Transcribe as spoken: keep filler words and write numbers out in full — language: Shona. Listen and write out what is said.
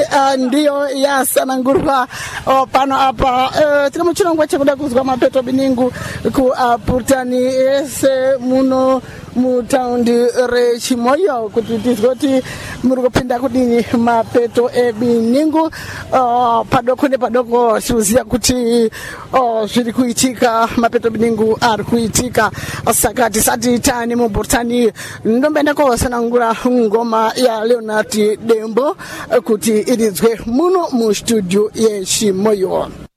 uh, ndiyo yasanangurwa uh, pano apa uh, tiri muchirongwa chekuda kuzwa mapeto biningu ku uh, purtani ese muno mutaundi reChimoyo kuti tizoti muri kupinda kudini mapeto ebiningu uh, padoko nepadoko tikuziya kuti uh, zviri kuitika mapeto biningu ari kuitika saka tisati tani mupurtani ndomboenda kosanangura ngoma ya Leonard Dembo kuti iridzwe muno mustudio yeChimoyo.